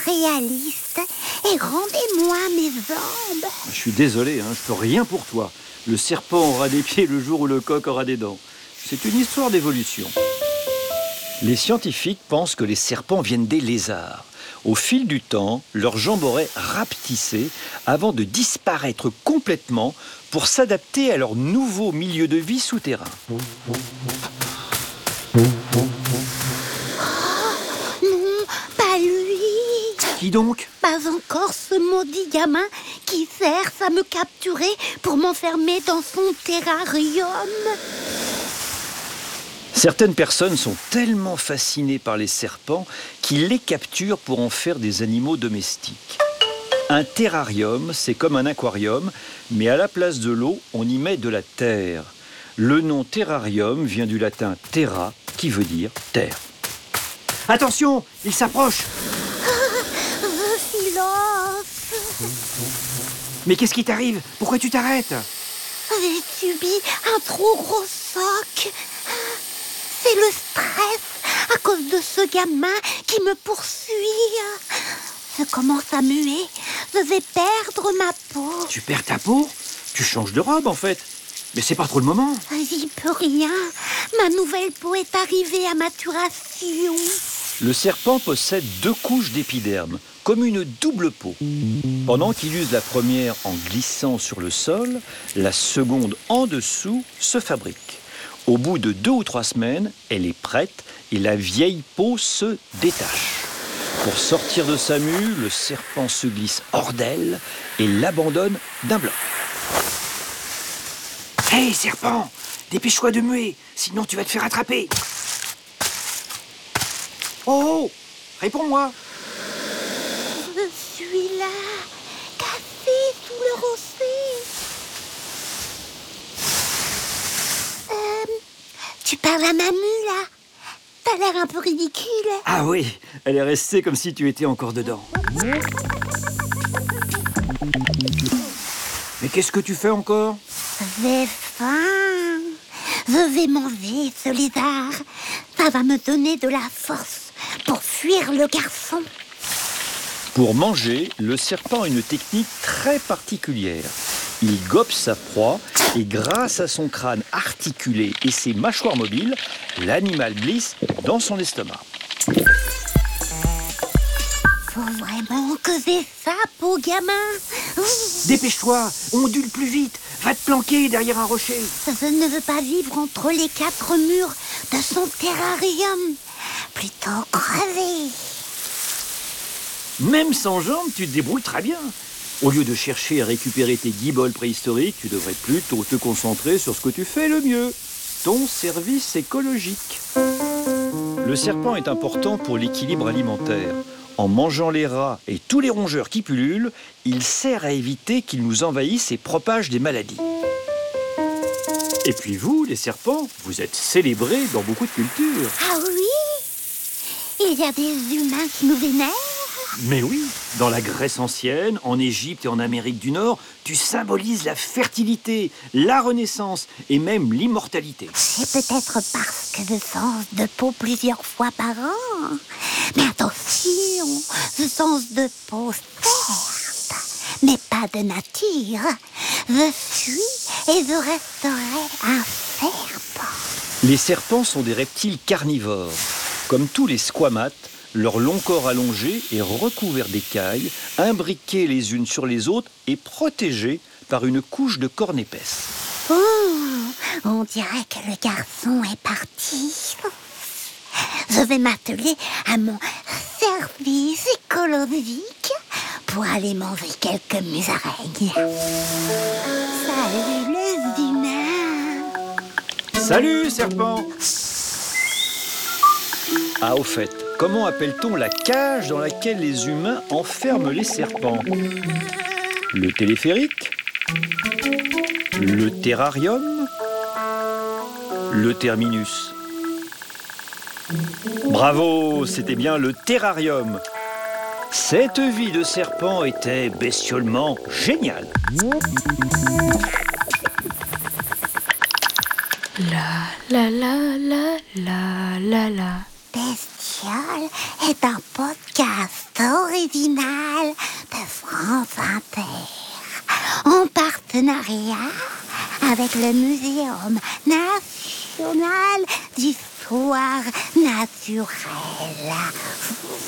réaliste et rendez-moi mes jambes. Je suis désolé, je peux rien pour toi. Le serpent aura des pieds le jour où le coq aura des dents. C'est une histoire d'évolution. Les scientifiques pensent que les serpents viennent des lézards. Au fil du temps, leurs jambes auraient rapetissé avant de disparaître complètement pour s'adapter à leur nouveau milieu de vie souterrain. Non, pas lui. Qui donc ? Pas encore ce maudit gamin qui cherche à me capturer pour m'enfermer dans son terrarium. Certaines personnes sont tellement fascinées par les serpents qu'ils les capturent pour en faire des animaux domestiques. Un terrarium, c'est comme un aquarium, mais à la place de l'eau, on y met de la terre. Le nom terrarium vient du latin terra, qui veut dire terre. Attention, il s'approche. Silence. Mais qu'est-ce qui t'arrive ? Pourquoi tu t'arrêtes ? J'ai subi un trop gros choc. C'est le stress à cause de ce gamin qui me poursuit. Je commence à muer. Je vais perdre ma peau. Tu perds ta peau ? Tu changes de robe en fait. Mais c'est pas trop le moment. J'y peux rien. Ma nouvelle peau est arrivée à maturation. Le serpent possède 2 couches d'épiderme, comme une double peau. Pendant qu'il use la première en glissant sur le sol, la seconde en dessous se fabrique. Au bout de 2 ou 3 semaines, elle est prête et la vieille peau se détache. Pour sortir de sa mue, le serpent se glisse hors d'elle et l'abandonne d'un bloc. Hé, serpent, dépêche-toi de muer, sinon tu vas te faire attraper. Oh, réponds-moi. Je suis là, cassé sous le rocher. Tu parles à Manu, là ? T'as l'air un peu ridicule. Ah oui, elle est restée comme si tu étais encore dedans. Mais qu'est-ce que tu fais encore ? J'ai faim. Je vais manger ce lézard. Ça va me donner de la force pour fuir le garçon. Pour manger, le serpent a une technique très particulière. Il gobe sa proie et grâce à son crâne articulé et ses mâchoires mobiles, l'animal glisse dans son estomac. Faut vraiment que j'échappe au gamin. Dépêche-toi, ondule plus vite, va te planquer derrière un rocher. Je ne veux pas vivre entre les 4 murs de son terrarium. Plutôt crever. Même sans jambes, tu te débrouilles très bien. Au lieu de chercher à récupérer tes guiboles préhistoriques, tu devrais plutôt te concentrer sur ce que tu fais le mieux, ton service écologique. Le serpent est important pour l'équilibre alimentaire. En mangeant les rats et tous les rongeurs qui pullulent, il sert à éviter qu'ils nous envahissent et propagent des maladies. Et puis vous, les serpents, vous êtes célébrés dans beaucoup de cultures. Ah oui ? Il y a des humains qui nous vénèrent ? Mais oui, dans la Grèce ancienne, en Égypte et en Amérique du Nord, tu symbolises la fertilité, la renaissance et même l'immortalité. C'est peut-être parce que je change de peau plusieurs fois par an. Mais attention, je change de peau, certes, mais pas de nature. Je suis et je resterai un serpent. Les serpents sont des reptiles carnivores. Comme tous les squamates, leur long corps allongé est recouvert d'écailles, imbriquées les unes sur les autres et protégées par une couche de cornes épaisses. Oh, on dirait que le garçon est parti. Je vais m'atteler à mon service écologique pour aller manger quelques musaraignes. Salut les humains. Salut, serpent! Ah, au fait, comment appelle-t-on la cage dans laquelle les humains enferment les serpents ? Le téléphérique ? Le terrarium ? Le terminus ? Bravo, c'était bien le terrarium. Cette vie de serpent était bestiolement géniale. La la la la la la la. Bestiole. est un podcast original de France Inter, en partenariat avec le Muséum national d'histoire naturelle.